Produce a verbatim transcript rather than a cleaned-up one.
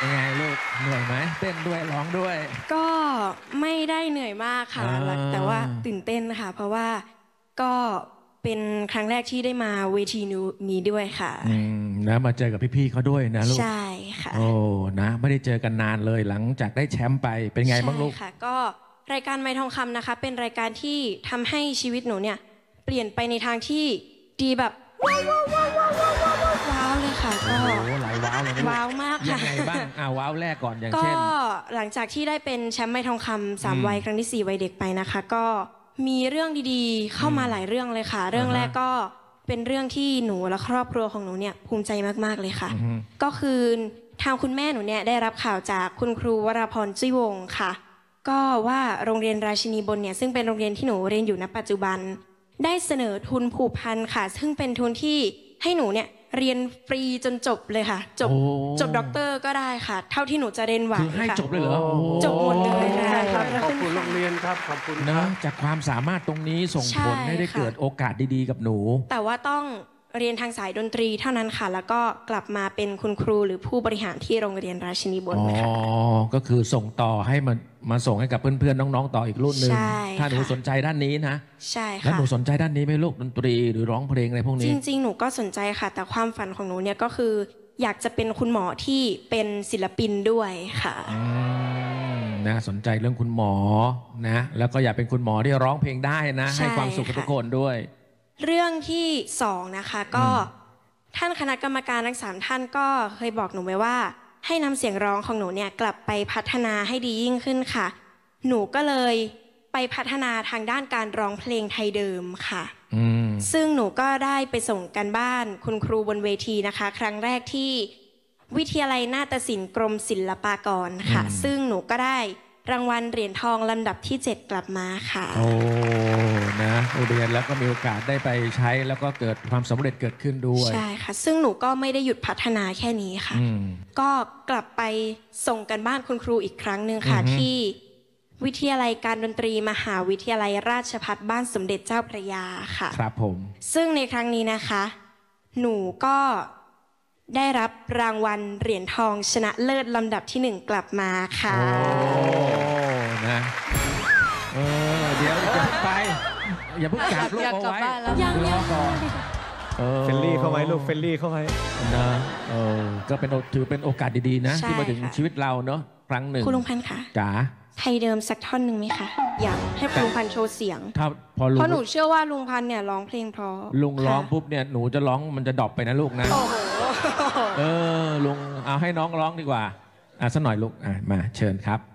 ยังไงลูกเหนื่อยไหมเต้นด้วยร้องด้วยก็ไม่ได้เหนื่อยมากค่ะอ่าแต่ว่าตื่นเต้นค่ะ เพราะว่าก็เป็นครั้งแรกที่ได้มาเวทีนี้ด้วยค่ะอืมนะมาเจอกับพี่ๆเขาด้วยนะลูกใช่ค่ะโอ้นะไม่ได้เจอกันนานเลยหลังจากได้แชมป์ไปเป็นไงบ้างลูกใช่ค่ะ ก็รายการไม้ทองคำนะคะ เป็นรายการที่ทำให้ชีวิตหนูเนี่ยเปลี่ยนไปในทางที่ดีแบบว้าวว้าวว้าวว้าวว้าวว้าวว้าวเลยค่ะก็โอ้โหหลายว้าวเลยนะลูกว้าวมากยัค่ะงไงบ้างอ่าว้าวแรกก่อนอย่างก็เช่นหลังจากที่ได้เป็นแชมป์ไม้ทองคำสามอืมวัยครั้งที่สี่วัยเด็กไปนะคะ ก็มีเรื่องดีๆ เข้ามาหลายเรื่องเลยค่ะ เรื่องแรกก็เป็นเรื่องที่หนูและครอบครัวของหนูเนี่ยภูมิใจมากๆเลยค่ะอือฮึก็คือทางคุณแม่หนูเนี่ยได้รับข่าวจากคุณครูวราพรจุ้ยวงศ์ค่ะ ก็ว่าโรงเรียนราชินีบนเนี่ยซึ่งเป็นโรงเรียนที่หนูเรียนอยู่ณปัจจุบัน ได้เสนอทุนผูกพันค่ะ ซึ่งเป็นทุนที่ให้หนูเนี่ยเรียนฟรีจนจบเลยค่ะ จบโอ้จบด็อกเตอร์ก็ได้ค่ะ เท่าที่หนูจะเรียนไหวคือให้ค่ะจบเลยเหรอโอ้โหจบหมดเลยค่ะขอบคุณโรงเรียนครับขอบคุณคนะรับจากความสามารถตรงนี้ส่งใช่ผลให้ได้ค่ะเกิดโอกาสดีๆกับหนูแต่ว่าต้องเรียนทางสายดนตรีเท่านั้นค่ะ แล้วก็กลับมาเป็นคุณครูหรือผู้บริหารที่โรงเรียนราชินีบนอ๋อค่ะก็คือส่งต่อให้มันมาส่งให้กับเพื่อนๆน้องๆต่ออีกรุ่นหนึ่งใช่ถ้าหนูค่ะสนใจด้านนี้นะใช่แล้วค่ะหนูสนใจด้านนี้ไหมลูกดนตรีหรือร้องเพลงอะไรพวกจนี้ริงๆ หนูก็สนใจค่ะ แต่ความฝันของหนูเนี่ยก็คือ อยากจะเป็นคุณหมอที่เป็นศิลปินด้วยค่ะอืมนะสนใจเรื่องคุณหมอนะแล้วก็อยากเป็นคุณหมอที่ร้องเพลงได้นะใช่ให้ความสุขกับค่ะทุกคนด้วยเรื่องที่สองนะคะก็ท่านคณะกรรมการทั้งสามท่านก็เคยบอกหนูไว้ว่า ให้นำเสียงร้องของหนูเนี่ยกลับไปพัฒนาให้ดียิ่งขึ้นค่ะ หนูก็เลยไปพัฒนาทางด้านการร้องเพลงไทยเดิมค่ะอืมซึ่งหนูก็ได้ไปส่งกันบ้านคุณครูบนเวทีนะคะ ครั้งแรกที่วิทยาลัยนาฏศิลป์กรมศิลปากรค่ะอืมซึ่งหนูก็ได้รางวัลเหรียญทองลำดับที่เจ็ดกลับมาค่ะโอ้นะเรียนแล้วก็มีโอกาสได้ไปใช้แล้วก็เกิดความสำเร็จเกิดขึ้นด้วยใช่ค่ะ ซึ่งหนูก็ไม่ได้หยุดพัฒนาแค่นี้ค่ะอืมก็กลับไปส่งกันบ้านคุณครูอีกครั้งหนึ่งค่ะอือฮึที่วิทยาลัยการดนตรีมหาวิทยาลัยราชภัฏบ้านสมเด็จเจ้าพระยาค่ะครับผมซึ่งในครั้งนี้นะคะ หนูก็ได้รับรางวัลเหรียญทองชนะเลิศลำดับที่หนึ่งกลับมาค่ะโอ้นะเออเดี๋ยวจะไป อย่าเพิ่งกลับลูกอยากเอากลับไว้บ้านแล้วยังรอก่อนออเฟลลี่เข้าไว้ลูกเฟลลี่เข้าไว้นะเออก็เป็นโอถือเป็นโอกาสดีๆนะใช่ที่มาถึงค่ะชีวิตเราเนาะครั้งหนึ่งคุณลุงพันธ์ค่ะจ๋าไทยเดิมสักท่อนหนึ่งไหมคะอยากให้คุณลุงพันธ์โชว์เสียงถ้าพอลุเพงราะหนูเชื่อว่าลุงพันธ์เนี่ยร้องเพลงเพราะลุงร้องค่ะปุ๊บเนี่ยหนูจะร้องมันจะดรอปไปนะลูกนะโอ้โหเออลุงเอาให้น้องร้องดีกว่าอ่ะสักหน่อยลูกอ่ะมาเชิญครับ